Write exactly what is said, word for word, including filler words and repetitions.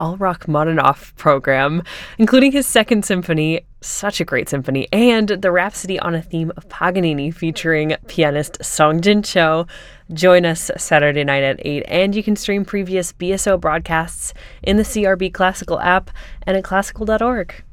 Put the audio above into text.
all Rachmaninoff program, including his Second Symphony, such a great symphony, and the Rhapsody on a Theme of Paganini featuring pianist Song Jin-cho. Join us Saturday night at eight, and you can stream previous B S O broadcasts in the C R B Classical app and at classical dot org.